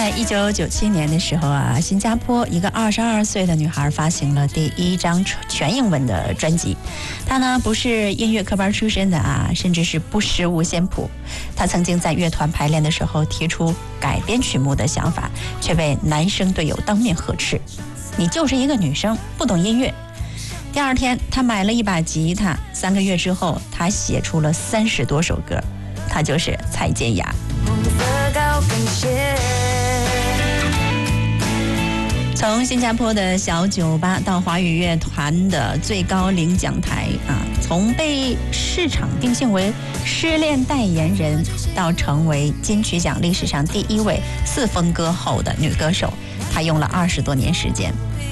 在1997年的时候啊，新加坡一个22岁的女孩发行了第一张全英文的专辑。她呢不是音乐科班出身的啊，甚至是不识五线谱。她曾经在乐团排练的时候提出改编曲目的想法，却被男生队友当面呵斥：“你就是一个女生，不懂音乐。”第二天，她买了一把吉他，3个月之后，她写出了30多首歌。她就是蔡健雅。从新加坡的小酒吧到华语乐团的最高领奖台啊，从被市场定性为失恋代言人，到成为金曲奖历史上第1位4分歌后的女歌手，她用了20多年时间。